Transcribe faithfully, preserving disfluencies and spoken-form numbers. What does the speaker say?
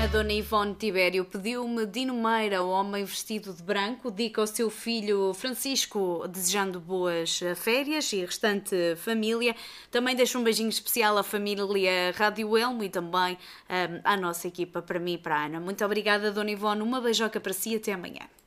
A dona Ivone Tibério pediu-me Dino Meira, o homem vestido de branco, dedica ao seu filho Francisco, desejando boas férias e restante família. Também deixo um beijinho especial à família Rádio Elmo e também um, à nossa equipa, para mim e para a Ana. Muito obrigada, dona Ivone, uma beijoca para si e até amanhã.